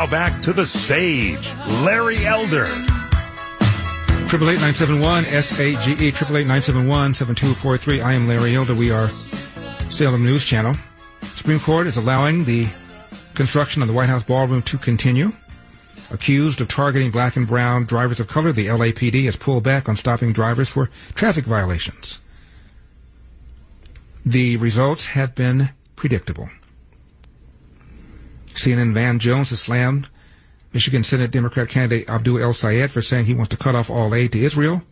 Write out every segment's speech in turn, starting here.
Now back to the sage, Larry Elder. 888-971-SAGE, 888-971-7243. I am Larry Elder. We are Salem News Channel. Supreme Court is allowing the construction of the White House ballroom to continue. Accused of targeting black and brown drivers of color, the LAPD has pulled back on stopping drivers for traffic violations. The results have been predictable. CNN Van Jones has slammed Michigan Senate Democrat candidate Abdul El Sayed for saying he wants to cut off all aid to Israel.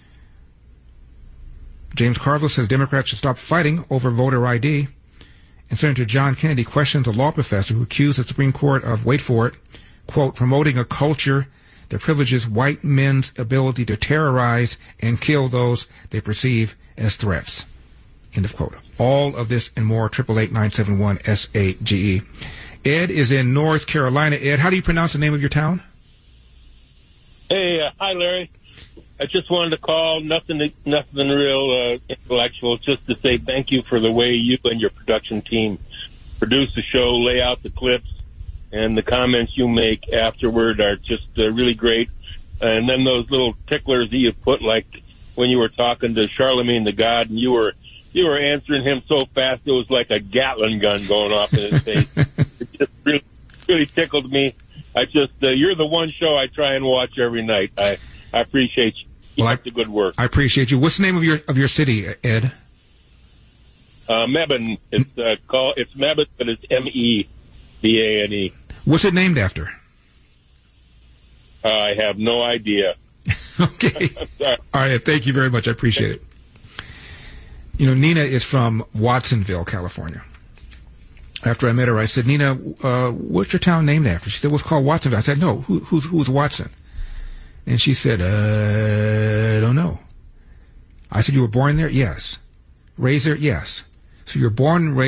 James Carville says Democrats should stop fighting over voter ID. And Senator John Kennedy questions a law professor who accused the Supreme Court of, wait for it, quote, promoting a culture that privileges white men's ability to terrorize and kill those they perceive as threats. End of quote. All of this and more, 888-971-SAGE. Ed is in North Carolina. Ed, how do you pronounce the name of your town? Hey, hi, Larry. I just wanted to call, nothing real intellectual, just to say thank you for the way you and your production team produce the show, lay out the clips, and the comments you make afterward are just really great. And then those little ticklers that you put, like when you were talking to Charlemagne the God, and you were answering him so fast it was like a Gatling gun going off in his face. It just really tickled me. I just you're the one show I try and watch every night. I appreciate you. Keep up the good work. I appreciate you. What's the name of your city, Ed? Mebane. It's Mebane, but it's Mebane. What's it named after? I have no idea. Okay. All right. Thank you very much. I appreciate it. You know, Nina is from Watsonville, California. After I met her, I said, Nina, what's your town named after? She said, well, it's called Watsonville. I said, no, who's Watson? And she said, I don't know. I said, you were born there? Yes. Raised there? Yes. So you're born and raised